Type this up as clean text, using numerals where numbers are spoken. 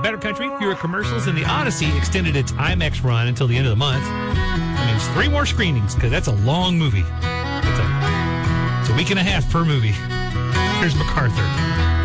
Better Country, fewer commercials, and the Odyssey extended its IMAX run until the end of the month. That means 3 more screenings, because that's a long movie. It's a week and a half per movie. Here's MacArthur.